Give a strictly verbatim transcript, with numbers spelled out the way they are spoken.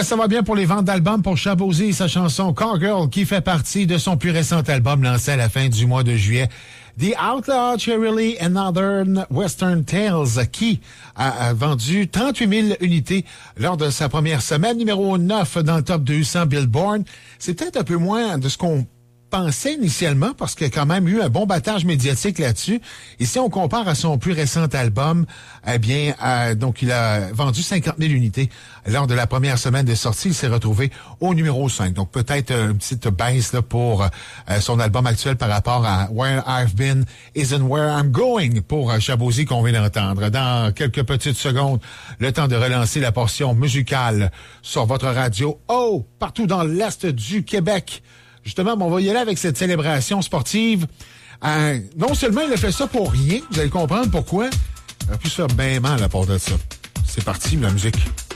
Ouais, ça va bien pour les ventes d'albums pour Shabozy et sa chanson Cowgirl qui fait partie de son plus récent album lancé à la fin du mois de juillet. The Outlaw Cheerily and Northern Western Tales qui a, a vendu trente-huit mille unités lors de sa première semaine, numéro neuf dans le top deux cents Billboard. C'est peut-être un peu moins de ce qu'on pensait initialement parce qu'il y a quand même eu un bon battage médiatique là-dessus. Et si on compare à son plus récent album, eh bien, euh, donc il a vendu cinquante mille unités lors de la première semaine de sortie. Il s'est retrouvé au numéro cinq. Donc peut-être une petite baisse là, pour euh, son album actuel par rapport à Where I've Been Isn't Where I'm Going pour euh, Shabozy qu'on vient d'entendre. Dans quelques petites secondes, le temps de relancer la portion musicale sur votre radio. Oh, partout dans l'Est du Québec. Justement, on va y aller avec cette célébration sportive. Euh, non seulement il a fait ça pour rien, vous allez comprendre pourquoi. Il a pu se faire bien mal à part de ça. C'est parti, la musique.